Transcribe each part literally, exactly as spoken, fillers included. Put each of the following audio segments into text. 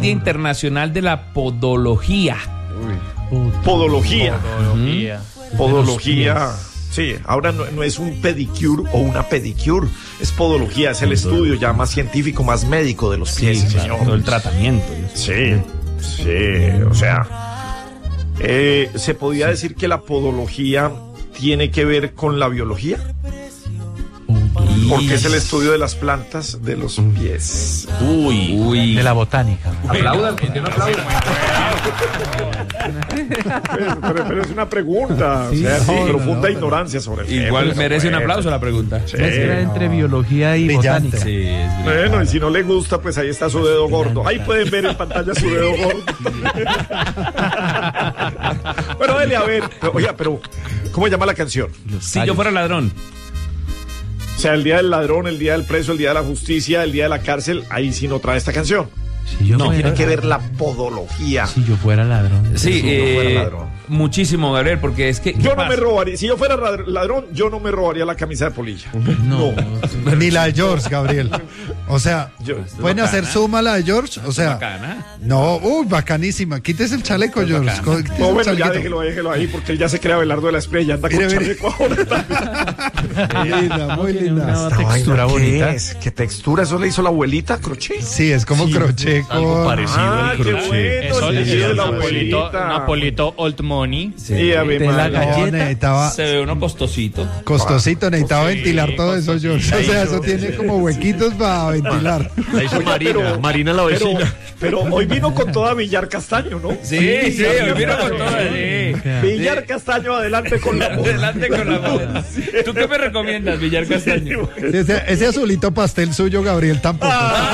Día Internacional de la Podología. Uy. Podología. Podología. Uh-huh. Podología. Sí, ahora no, no es un pedicure o una pedicure, es podología, es el estudio ya más científico, más médico de los pies, Sí, señor. todo el tratamiento. Sí, sí, o sea, eh, ¿se podía decir que la podología tiene que ver con la biología? Porque es el estudio de las plantas de los pies. Uy, uy. De la botánica. Aplaudan, ¿por qué no aplaudan? Pero, pero, pero es una pregunta, sí, o sea, sí, no, profunda no, ignorancia sobre el tema. Igual merece un aplauso la pregunta. Sí. Mezcla entre biología y Brillante. botánica. Sí, es Bueno, y si no le gusta, pues ahí está su dedo gordo. Ahí pueden ver en pantalla su dedo gordo. Bueno, dele a ver. Pero, oiga, pero, ¿cómo se llama la canción? Si yo fuera ladrón. O sea, el día del ladrón, el día del preso, el día de la justicia, el día de la cárcel, ahí sí no trae esta canción. Si yo No, fuera, Tiene que ver la podología. si yo fuera ladrón. Sí, Si yo fuera eh, ladrón. muchísimo, Gabriel, porque es que... ¿qué Yo no pasa? me robaría, si yo fuera ladrón, yo no me robaría la camisa de polilla. No. Ni la de George, Gabriel. O sea, Yo- ¿pueden hacer suma la de George? O sea, Bacana. no, uy, bacanísima. Quítese el chaleco, George. Co- quítese No, el bueno, ya chalequito. déjelo, déjelo ahí, porque él ya se crea Belardo de la Espriella, anda con Mire, mire. chaleco ahora. Linda, muy Tiene linda. una Esta textura vaina, ¿qué bonita. es? ¿Qué textura? ¿Eso le hizo la abuelita, crochet? Sí, es como crochet algo con... parecido. Ah, el qué crochet. bueno. Eso el le día de dio la un apolito, abuelita. un apolito old money. Sí, a ver, De la madre. No, galleta. necesitaba Se ve uno costosito. costosito, necesitaba Sí, ventilar todo eso, George. O sea, eso tiene como huequitos para ventilar. La hizo Marina, pero- Marina la Pero, vecina. pero hoy vino con toda Villar Castaño, ¿no? Sí, sí, hoy vino con todo. Sí. Villar Castaño, adelante con la moda. Adelante con la moda. ¿Tú qué me recomiendas, Villar Castaño? Ese, ese azulito pastel suyo, Gabriel, tampoco.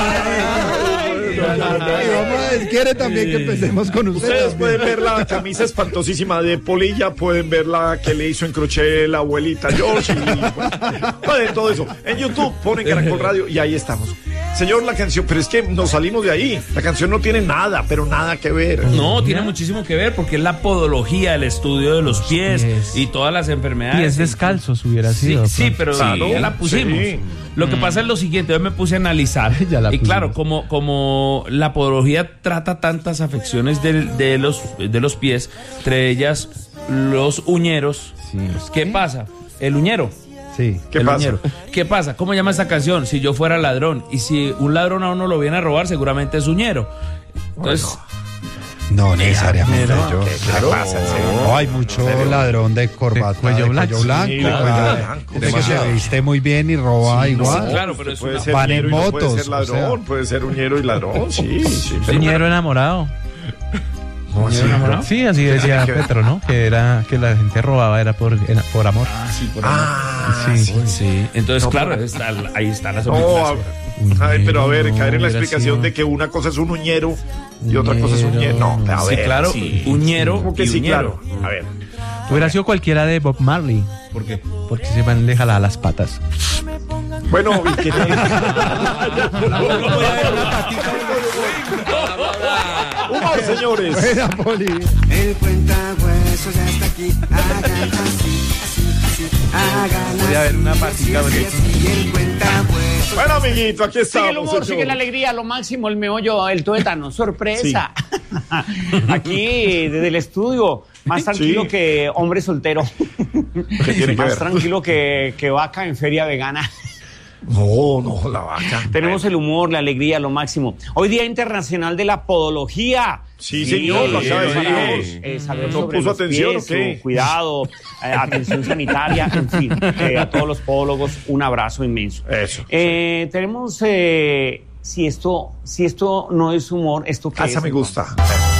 Y vamos a, quiere también que empecemos con Ustedes ustedes. pueden ver la camisa espantosísima de Polilla, pueden ver la que le hizo en crochet la abuelita George, y, bueno, pueden todo eso. En YouTube ponen Caracol Radio y ahí estamos. Señor, la canción, pero es que nos salimos de ahí. La canción no tiene nada, pero nada que ver. No, tiene muchísimo que ver porque es la podología, el estudio de los pies pies. y todas las enfermedades. Pies descalzos hubiera Sí, sido. sí, pues. pero Claro, ya la pusimos. sí. Lo que pasa es lo siguiente, yo me puse a analizar. Ya la y claro, pusimos. como, como la podología trata tantas afecciones de, de, los, de los pies, entre ellas los uñeros, ¿qué pasa? El uñero. Sí. ¿Qué el pasa? uñero. ¿Qué pasa? ¿Cómo llama esta canción? Si yo fuera ladrón. Y si un ladrón a uno lo viene a robar, seguramente es uñero. Entonces, No necesariamente, George. ¿Qué pasa? En serio? No, hay mucho ladrón de corbata, De cuello de blanco. cuello blanco, Sí, de cuello ah, blanco. de que se Demasiado. viste muy bien y roba igual. sí, claro, pero es Puede una- ser van en uñero y no motos, puede ser o ladrón, sea. puede ser uñero y ladrón, sí, sí. pero Señero enamorado. bueno, sí, ¿no? Sí, así decía que ver. Petro, ¿no? Que era que la gente robaba era por, era por amor. Ah, Sí. sí. sí. Entonces, No, claro, pero- está- ahí está la No, solución. a, a ver, pero a ver, No, caer en la hubiera explicación sido- de que una cosa es un uñero y otra cosa es un ñero. No, a Sí, ver. claro, sí. uñero ¿Cómo que y sí, uñero. claro? A ver. Hubiera sido cualquiera de Bob Marley. ¿Por qué? Porque se van de jalar las patas. Bueno, y que Humor, señores. Buena, Poli. El cuentahuesos ya está aquí. Hagan así, así, así. Hagan Podría haber una patica, así, porque- así. El cuentahuesos. Bueno, amiguito, aquí Sigue estamos. el humor, señor. sigue la alegría, lo máximo, el meollo, el tuétano, sorpresa. Aquí, desde el estudio, más tranquilo Sí. que hombre soltero. ¿Qué tiene que Más ver? tranquilo que, que vaca en feria vegana. No, no, la vaca. Tenemos el humor, la alegría, lo máximo. Hoy Día Internacional de la Podología. Sí, señor, lo acaba de para, decir. eh, saber ¿No sobre puso los atención pies, o qué? su cuidado, eh, atención sanitaria, en fin. Eh, a todos los podólogos, un abrazo inmenso. Eso. Eh, tenemos, eh, si esto, si esto no es humor, ¿esto qué Esa es? me gusta.